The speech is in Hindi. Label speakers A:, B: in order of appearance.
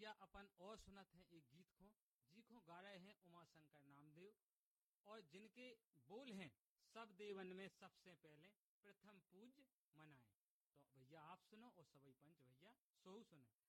A: भैया अपन और सुनत हैं एक गीत को, जी को गा रहे हैं उमाशंकर नामदेव, और जिनके बोल हैं सब देवन में सबसे पहले प्रथम पूज्य मनाए। तो भैया आप सुनो और सभी पंच भैया सोऊ सुने।